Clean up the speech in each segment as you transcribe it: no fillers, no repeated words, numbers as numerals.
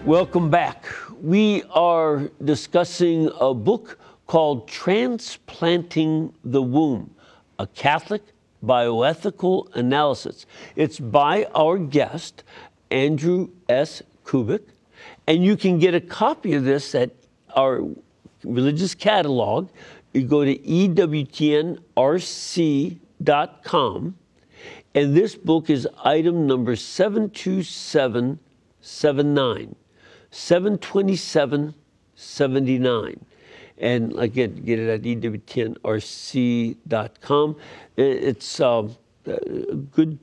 Welcome back. We are discussing a book called Transplanting the Womb, a Catholic bioethical analysis. It's by our guest, Andrew S. Kubik, and you can get a copy of this at our religious catalog. You go to ewtnrc.com, and this book is item number 72779. 72779. And again, get it at ewtnrc.com. It's a good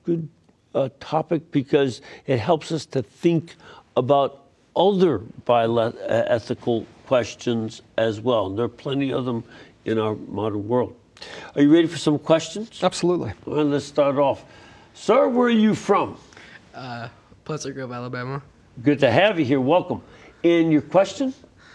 topic because it helps us to think about other bioethical questions as well. There are plenty of them in our modern world. Are you ready for some questions? Absolutely. Well, let's start off. Sir, where are you from? Pleasant Grove, Alabama. Good to have you here. Welcome. And your question?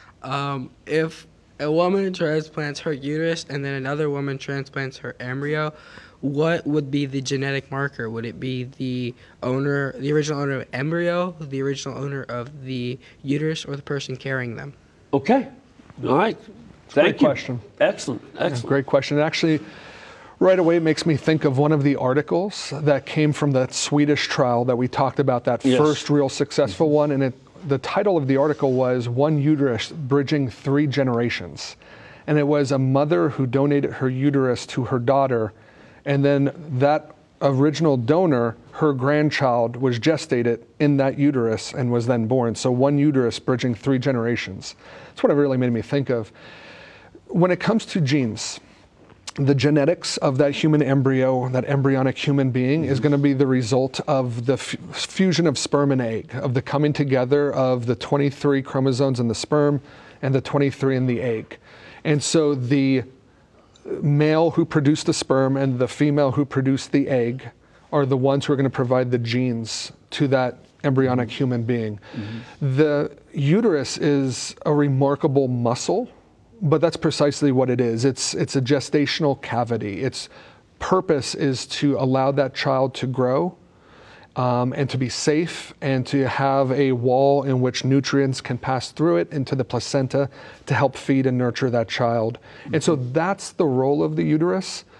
If a woman transplants her uterus and then another woman transplants her embryo, what would be the genetic marker? Would it be the original owner of embryo, the original owner of the uterus, or the person carrying them? Okay. All right. Thank you. Great question. Excellent. Great question. Actually, right away, it makes me think of one of the articles that came from that Swedish trial that we talked about, that first real successful one. And the title of the article was One Uterus Bridging 3 Generations. And it was a mother who donated her uterus to her daughter. And then that original donor, her grandchild, was gestated in that uterus and was then born. So one uterus bridging 3 generations. That's what it really made me think of. When it comes to genes, the genetics of that human embryo, that embryonic human being, is going to be the result of the fusion of sperm and egg, of the coming together of the 23 chromosomes in the sperm and the 23 in the egg. And so the male who produced the sperm and the female who produced the egg are the ones who are going to provide the genes to that embryonic human being. The uterus is a remarkable muscle, but that's precisely what it is. It's a gestational cavity. Its purpose is to allow that child to grow and to be safe and to have a wall in which nutrients can pass through it into the placenta to help feed and nurture that child. And so that's the role of the uterus.